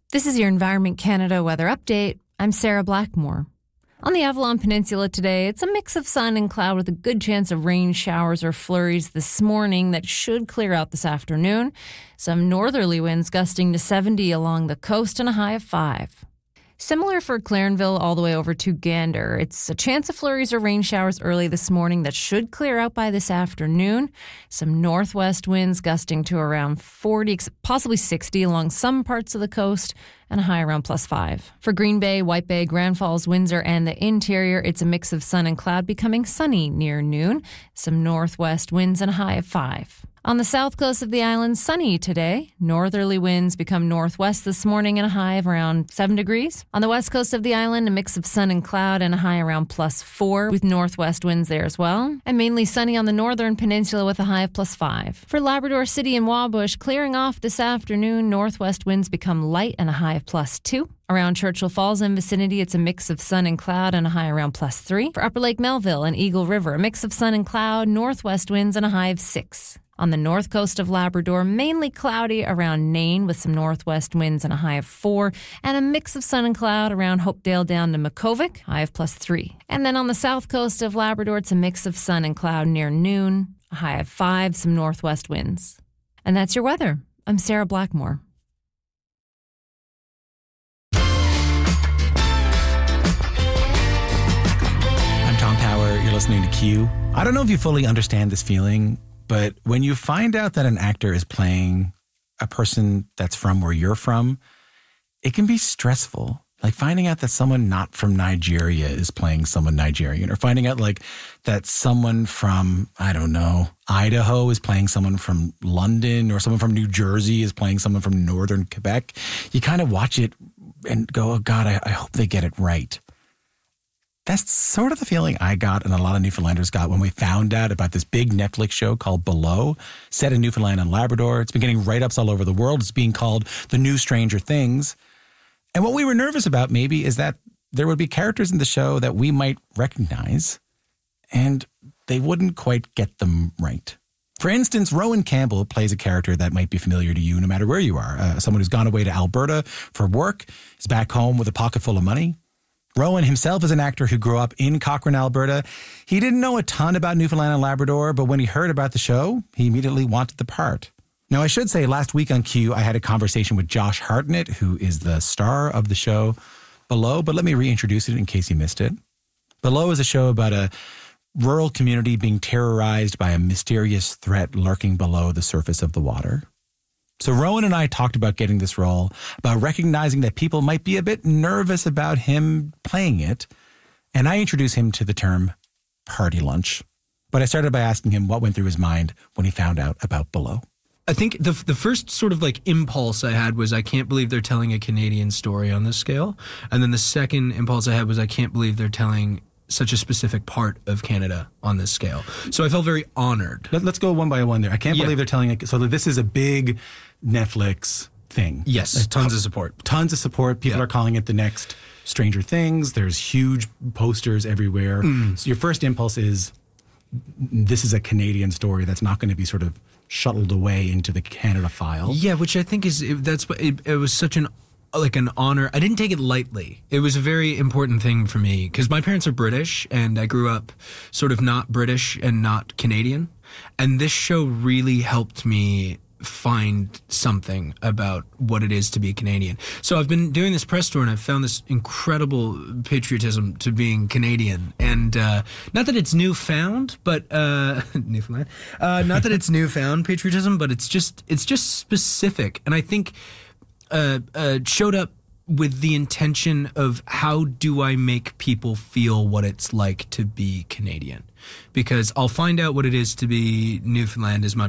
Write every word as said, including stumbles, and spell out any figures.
This is your Environment Canada weather update. I'm Sarah Blackmore. On the Avalon Peninsula today, it's a mix of sun and cloud with a good chance of rain showers or flurries this morning that should clear out this afternoon. Some northerly winds gusting to seventy along the coast and a high of five. Similar for Clarenville all the way over to Gander. It's a chance of flurries or rain showers early this morning that should clear out by this afternoon. Some northwest winds gusting to around forty, possibly sixty along some parts of the coast, and a high around plus five. For Green Bay, White Bay, Grand Falls, Windsor, and the interior, it's a mix of sun and cloud becoming sunny near noon. Some northwest winds and a high of five. On the south coast of the island, sunny today. Northerly winds become northwest this morning and a high of around seven degrees. On the west coast of the island, a mix of sun and cloud and a high around plus four with northwest winds there as well. And mainly sunny on the northern peninsula with a high of plus five. For Labrador City and Wabush, clearing off this afternoon, northwest winds become light and a high of plus two. Around Churchill Falls and vicinity, it's a mix of sun and cloud and a high around plus three. For Upper Lake Melville and Eagle River, a mix of sun and cloud, northwest winds and a high of six. On the north coast of Labrador, mainly cloudy around Nain with some northwest winds and a high of four, and a mix of sun and cloud around Hopedale down to Makovic, high of plus three. And then on the south coast of Labrador, it's a mix of sun and cloud near noon, a high of five, some northwest winds. And that's your weather. I'm Sarah Blackmore. I'm Tom Power. You're listening to Q. I don't know if you fully understand this feeling, but when you find out that an actor is playing a person that's from where you're from, it can be stressful. Like finding out that someone not from Nigeria is playing someone Nigerian, or finding out like that someone from, I don't know, Idaho is playing someone from London, or someone from New Jersey is playing someone from northern Quebec. You kind of watch it and go, oh God, I, I hope they get it right. That's sort of the feeling I got and a lot of Newfoundlanders got when we found out about this big Netflix show called Below, set in Newfoundland and Labrador. It's been getting write-ups all over the world. It's being called the new Stranger Things. And what we were nervous about maybe is that there would be characters in the show that we might recognize, and they wouldn't quite get them right. For instance, Rowan Campbell plays a character that might be familiar to you no matter where you are. Uh, someone who's gone away to Alberta for work, is back home with a pocket full of money. Rowan himself is an actor who grew up in Cochrane, Alberta. He didn't know a ton about Newfoundland and Labrador, but when he heard about the show, he immediately wanted the part. Now, I should say, last week on Q, I had a conversation with Josh Hartnett, who is the star of the show Below, but let me reintroduce it in case you missed it. Below is a show about a rural community being terrorized by a mysterious threat lurking below the surface of the water. So Rowan and I talked about getting this role, about recognizing that people might be a bit nervous about him playing it, and I introduced him to the term party lunch. But I started by asking him what went through his mind when he found out about Below. I think the the first sort of like impulse I had was I can't believe they're telling a Canadian story on this scale. And then the second impulse I had was I can't believe they're telling such a specific part of Canada on this scale. So I felt very honored. Let, let's go one by one there. I can't Yeah. believe they're telling it. So this is a big Netflix thing. Yes, Like, tons of support. Tons of support. People Yeah. are calling it the next Stranger Things. There's huge posters everywhere. Mm. So your first impulse is this is a Canadian story that's not going to be sort of shuttled away into the Canada file. Yeah, which I think is it, that's what it, it was such an like an honor. I didn't take it lightly. It was a very important thing for me because my parents are British and I grew up sort of not British and not Canadian. And this show really helped me find something about what it is to be Canadian. So I've been doing this press tour and I've found this incredible patriotism to being Canadian. And uh, not that it's newfound, but uh, Newfoundland. Uh, not that it's newfound patriotism, but it's just it's just specific. And I think uh, uh, showed up with the intention of how do I make people feel what it's like to be Canadian? Because I'll find out what it is to be Newfoundland as much